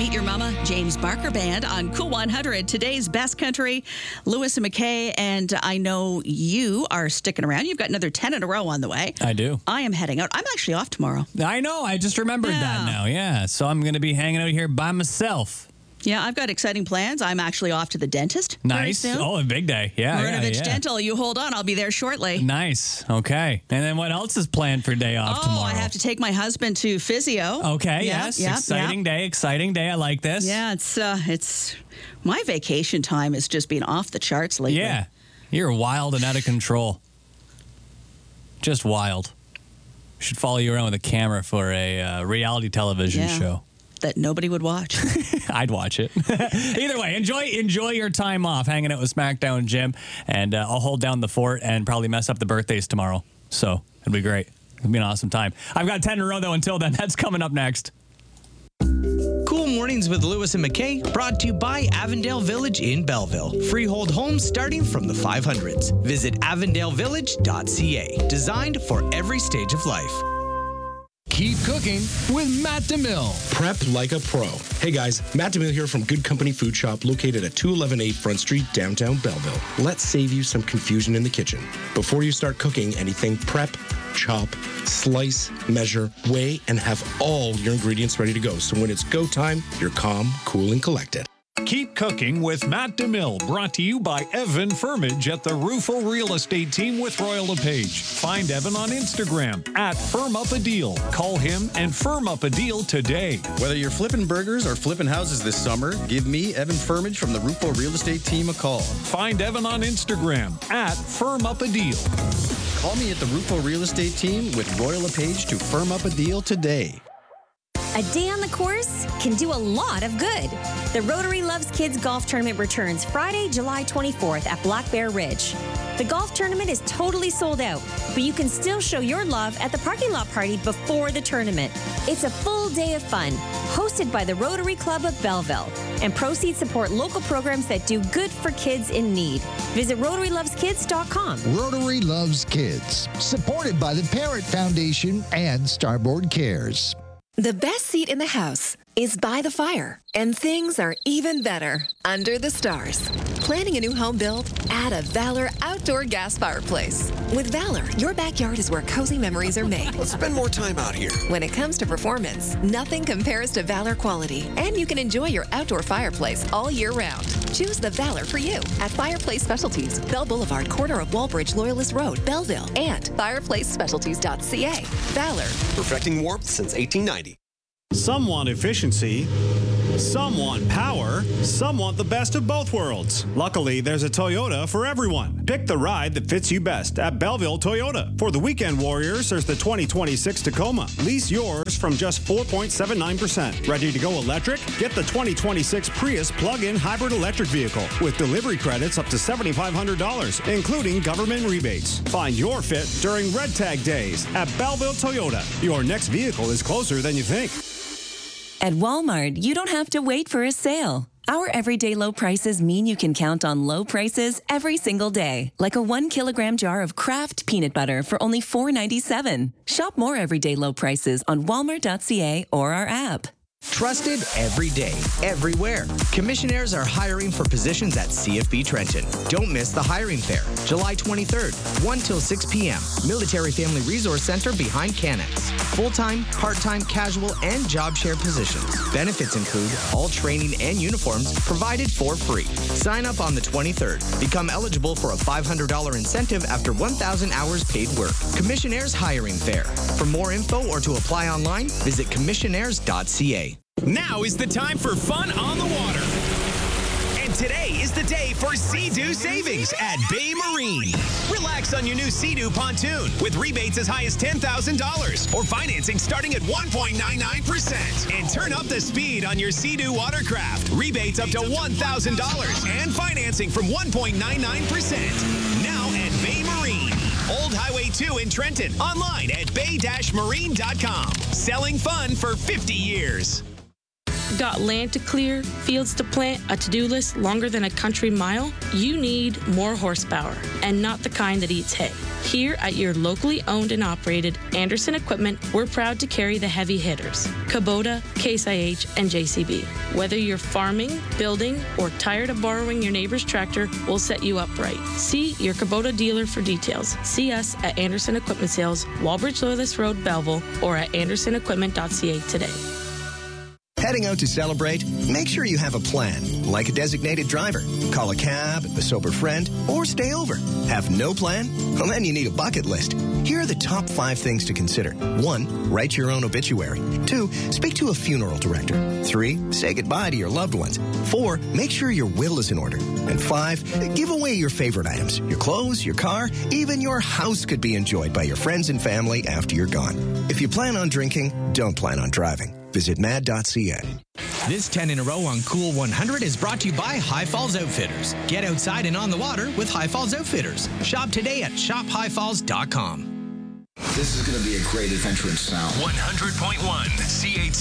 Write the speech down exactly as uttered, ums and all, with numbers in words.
Meet Your Mama, James Barker Band on Cool one hundred. Today's Best Country, Lewis and McKay. And I know you are sticking around. You've got another ten in a row on the way. I do. I am heading out. I'm actually off tomorrow. I know. I just remembered Yeah. that now. Yeah. So I'm going to be hanging out here by myself. Yeah, I've got exciting plans. I'm actually off to the dentist. very Nice. soon. Oh, a big day. Yeah. yeah, Marinovich yeah. Dental. You hold on. I'll be there shortly. Nice. Okay. And then what else is planned for day off Oh, tomorrow? I have to take my husband to physio. Okay. Yeah, yes. yeah, exciting yeah. day. Exciting day. I like this. Yeah, it's uh, it's my vacation time has just been off the charts lately. Yeah. You're wild and out of control. Just wild. Should follow you around with a camera for a uh, reality television Yeah. show. That nobody would watch. I'd watch it. Either way, enjoy enjoy your time off hanging out with SmackDown Jim, and uh, I'll hold down the fort and probably mess up the birthdays tomorrow. So it'll be great. It'll be an awesome time. I've got ten in a row though. Until then, that's coming up next. Cool Mornings with Lewis and McKay, brought to you by Avondale Village in Belleville. Freehold homes starting from the five hundreds. Visit avondale village dot c a. Designed for every stage of life. Keep cooking with Matt DeMille. Prep like a pro. Hey guys, Matt DeMille here from Good Company Food Shop located at two eleven eight Front Street, downtown Belleville. Let's save you some confusion in the kitchen. Before you start cooking anything, prep, chop, slice, measure, weigh, and have all your ingredients ready to go. So when it's go time, you're calm, cool, and collected. Keep cooking with Matt DeMille, brought to you by Evan Firmage at the Rufo Real Estate Team with Royal LePage. Find Evan on Instagram at Firm Up a Deal. Call him and firm up a deal today. Whether you're flipping burgers or flipping houses this summer, give me, Evan Firmage from the Rufo Real Estate Team, a call. Find Evan on Instagram at Firm Up a Deal. Call me at the Rufo Real Estate Team with Royal LePage to firm up a deal today. A day on the course can do a lot of good. The Rotary Loves Kids Golf Tournament returns Friday, July twenty-fourth at Black Bear Ridge. The golf tournament is totally sold out, but you can still show your love at the parking lot party before the tournament. It's a full day of fun, hosted by the Rotary Club of Belleville, and proceeds support local programs that do good for kids in need. Visit rotary loves kids dot com. Rotary Loves Kids, supported by the Parent Foundation and Starboard Cares. The best seat in the house is by the fire, and things are even better under the stars. Planning a new home build? Add a Valor outdoor gas fireplace. With Valor, your backyard is where cozy memories are made. Let's spend more time out here. When it comes to performance, nothing compares to Valor quality, and you can enjoy your outdoor fireplace all year round. Choose the Valor for you at Fireplace Specialties, Bell Boulevard, corner of Walbridge, Loyalist Road, Belleville, and fireplace specialties dot c a. Valor. Perfecting warmth since eighteen ninety. Some want efficiency, some want power, some want the best of both worlds. Luckily, there's a Toyota for everyone. Pick the ride that fits you best at Belleville Toyota. For the weekend warriors, there's the twenty twenty-six Tacoma. Lease yours from just four point seven nine percent. Ready to go electric? Get the twenty twenty-six Prius plug-in hybrid electric vehicle with delivery credits up to seven thousand five hundred dollars, including government rebates. Find your fit during Red Tag Days at Belleville Toyota. Your next vehicle is closer than you think. At Walmart, you don't have to wait for a sale. Our everyday low prices mean you can count on low prices every single day. Like a one kilogram jar of Kraft peanut butter for only four ninety-seven. Shop more everyday low prices on walmart dot c a or our app. Trusted every day, everywhere. Commissionaires are hiring for positions at C F B Trenton. Don't miss the hiring fair, July twenty-third, one till six p.m. Military Family Resource Center behind Canex. Full-time, part-time, casual, and job share positions. Benefits include all training and uniforms provided for free. Sign up on the twenty-third. Become eligible for a five hundred dollars incentive after one thousand hours paid work. Commissionaires Hiring Fair. For more info or to apply online, visit commissionaires dot c a. Now is the time for fun on the water. And today is the day for Sea-Doo savings at Bay Marine. Relax on your new Sea-Doo pontoon with rebates as high as ten thousand dollars or financing starting at one point nine nine percent. And turn up the speed on your Sea-Doo watercraft. Rebates up to one thousand dollars and financing from one point nine nine percent. Now at Bay Marine. Old Highway two in Trenton. Online at bay dash marine dot com. Selling fun for fifty years. Got land to clear, fields to plant, a to-do list longer than a country mile? You need more horsepower, and not the kind that eats hay. Here at your locally owned and operated Anderson Equipment, we're proud to carry the heavy hitters, Kubota, Case I H, and J C B. Whether you're farming, building, or tired of borrowing your neighbor's tractor, we'll set you up right. See your Kubota dealer for details. See us at Anderson Equipment Sales, Walbridge Loyalist Road, Belleville, or at anderson equipment dot c a today. Heading out to celebrate? Make sure you have a plan, like a designated driver. Call a cab, a sober friend, or stay over. Have no plan? Well, then you need a bucket list. Here are the top five things to consider. One, write your own obituary. Two, speak to a funeral director. Three, say goodbye to your loved ones. Four, make sure your will is in order. And five, give away your favorite items. Your clothes, your car, even your house could be enjoyed by your friends and family after you're gone. If you plan on drinking, don't plan on driving. Visit mad dot c a. This ten in a row on Cool one hundred is brought to you by High Falls Outfitters. Get outside and on the water with High Falls Outfitters. Shop today at shop high falls dot com. This is going to be a great adventure in sound. one hundred point one C H